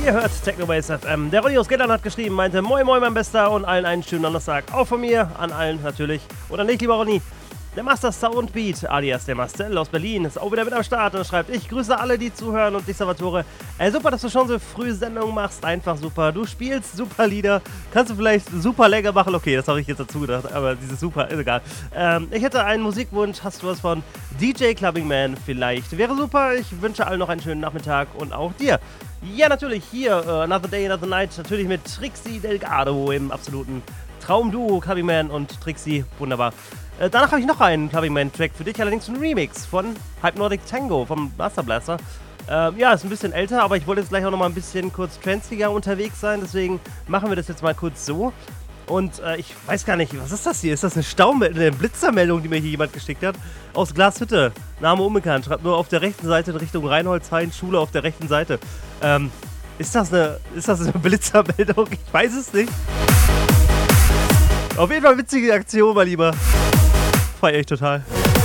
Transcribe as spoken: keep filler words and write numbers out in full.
Ihr hört Technobase F M. Der Ronny aus Gettern hat geschrieben, meinte, moin moin mein Bester und allen einen schönen Donnerstag. Auch von mir, an allen natürlich. Oder nicht, lieber Ronny? Der Master Soundbeat, alias der Marcel aus Berlin, ist auch wieder mit am Start und schreibt, ich grüße alle, die zuhören und dich, Salvatore. Ey, super, dass du schon so früh Sendungen machst, einfach super. Du spielst super Lieder, kannst du vielleicht super länger machen? Okay, das habe ich jetzt dazu gedacht, aber dieses super, ist egal. Ähm, ich hätte einen Musikwunsch, hast du was von D J Clubbing Man vielleicht? Wäre super, ich wünsche allen noch einen schönen Nachmittag und auch dir. Ja, natürlich, hier, uh, Another Day, Another Night, natürlich mit Trixie Delgado im absoluten Traumduo, Clubbing Man und Trixie, wunderbar. Äh, danach habe ich noch einen Clubbing Man-Track für dich, allerdings ein Remix von Hypnotic Tango vom Master Blaster. Ähm, ja, ist ein bisschen älter, aber ich wollte jetzt gleich auch noch mal ein bisschen kurz transiger unterwegs sein, deswegen machen wir das jetzt mal kurz so. Und äh, ich weiß gar nicht, was ist das hier? Ist das eine Staumeldung, eine Blitzermeldung, die mir hier jemand geschickt hat? Aus Glashütte, Name unbekannt, schreibt nur auf der rechten Seite in Richtung Reinholdshain, Schule auf der rechten Seite. Ähm, ist das eine, ist das eine Blitzermeldung? Ich weiß es nicht. Auf jeden Fall witzige Aktion, mein Lieber. Feier ich total.